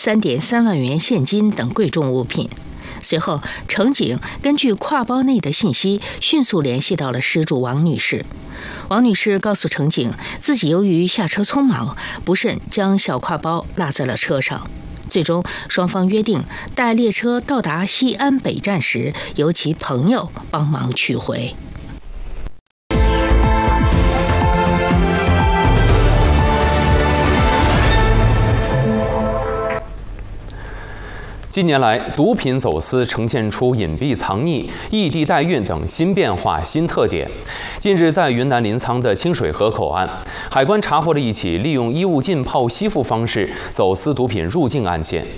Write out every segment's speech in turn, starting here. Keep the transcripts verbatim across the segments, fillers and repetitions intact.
三点三万元现金等贵重物品。随后，乘警根据挎包内的信息，迅速联系到了失主王女士。王女士告诉乘警，自己由于下车匆忙，不慎将小挎包落在了车上。最终，双方约定待列车到达西安北站时，由其朋友帮忙取回。 近年来，毒品走私呈现出隐蔽藏匿、异地代运等新变化、新特点。近日，在云南临沧的清水河口岸，海关查获了一起利用衣物浸泡吸附方式走私毒品入境案件。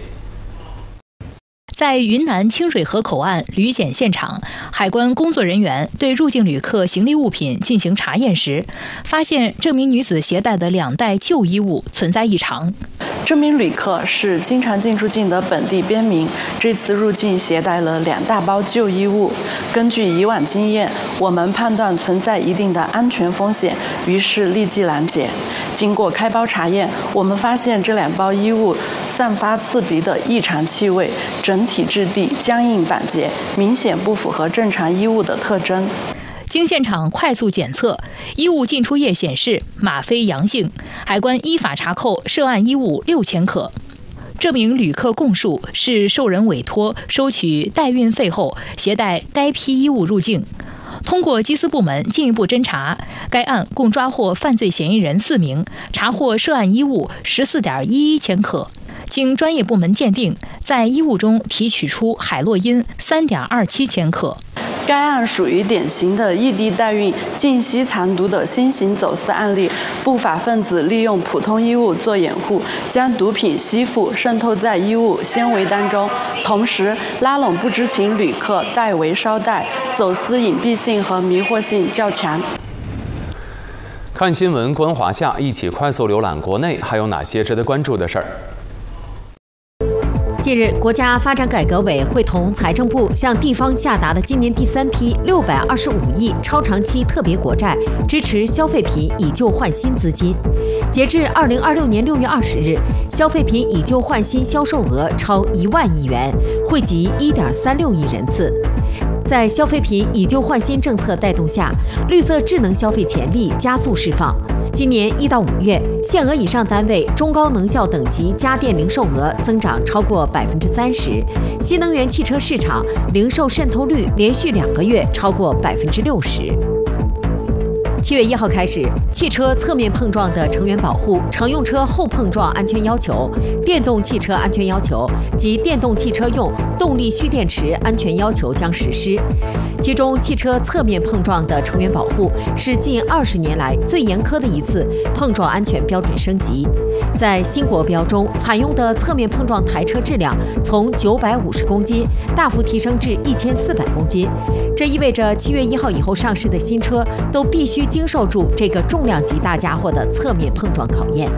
在云南清水河口岸旅检现场，海关工作人员对入境旅客行李物品进行查验时，发现这名女子携带的两袋旧衣物存在异常。 这名旅客是经常进出境的本地边民，这次入境携带了两大包旧衣物。根据以往经验，我们判断存在一定的安全风险，于是立即拦截。经过开包查验，我们发现这两包衣物散发刺鼻的异常气味，整体质地僵硬板结，明显不符合正常衣物的特征。 经现场快速检测，衣物进出液显示吗啡阳性，海关依法查扣涉案衣物六千克。这名旅客供述是受人委托收取代运费后，携带该批衣物入境。通过缉私部门进一步侦查，该案共抓获犯罪嫌疑人四名，查获涉案衣物十四点一一千克。经专业部门鉴定，在衣物中提取出海洛因三点二七千克。 该案属于典型的异地代运、净吸藏毒的新型走私案例。不法分子利用普通衣物做掩护，将毒品吸附渗透在衣物纤维当中，同时拉拢不知情旅客代为捎带，走私隐蔽性和迷惑性较强。 看新闻，观华夏，一起快速浏览国内还有哪些值得关注的事儿。 近日，国家发展改革委会同财政部向地方下达了今年第三批六百二十五亿超长期特别国债，支持消费品以旧换新资金。截至二零二六年六月二十日，消费品以旧换新销售额超一万亿元，惠及一点三六亿人次。在消费品以旧换新政策带动下，绿色智能消费潜力加速释放。今年一到五月，限额以上单位中高能效等级家电零售额增长超过百分之三十，新能源汽车市场零售渗透率连续两个月超过百分之六十。七月一号开始，汽车侧面碰撞的成员保护、乘用车后碰撞安全要求、电动汽车安全要求及电动汽车用动力蓄电池安全要求将实施。其中，汽车侧面碰撞的成员保护是近二十年来最严苛的一次碰撞安全标准升级。在新国标中，采用的侧面碰撞台车质量从九百五十公斤大幅提升至一千四百公斤。这意味着七月一号以后上市的新车都必须经受住这个重量级大家伙的侧面碰撞考验。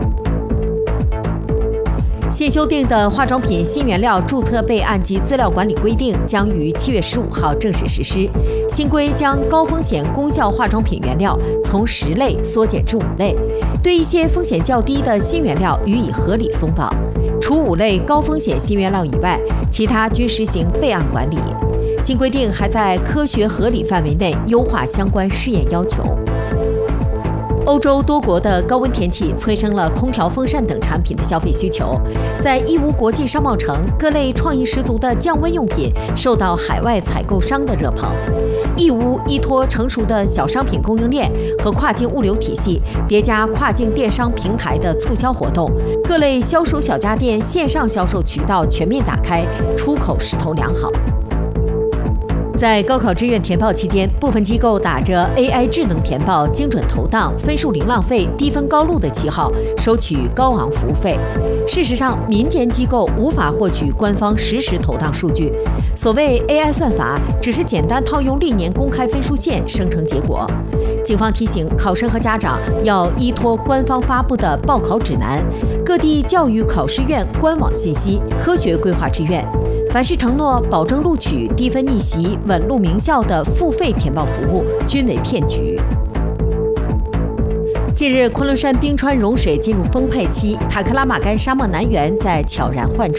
新修订的化妆品新原料注册备案及资料管理规定将于七月十五号正式实施。新规将高风险功效化妆品原料从十类缩减至五类，对一些风险较低的新原料予以合理松绑。除五类高风险新原料以外，其他均实行备案管理。新规定还在科学合理范围内优化相关试验要求。欧洲多国的高温天气催生了空调、风扇等产品的消费需求。在义乌国际商贸城，各类创意十足的降温用品受到海外采购商的热捧。义乌依托成熟的小商品供应链和跨境物流体系，叠加跨境电商平台的促销活动，各类销售小家电线上销售渠道全面打开，出口势头良好。在高考志愿填报期间，部分机构打着 A I 智能填报、精准投档、分数零浪费、低分高录的旗号，收取高昂服务费。事实上，民间机构无法获取官方实时投档数据。所谓 A I 算法，只是简单套用历年公开分数线生成结果。警方提醒考生和家长要依托官方发布的报考指南、各地教育考试院官网信息，科学规划志愿。凡是承诺保证录取、低分逆袭、稳录名校的付费填报服务，均为骗局。近日，昆仑山冰川融水进入丰沛期，塔克拉玛干沙漠南缘在悄然换装。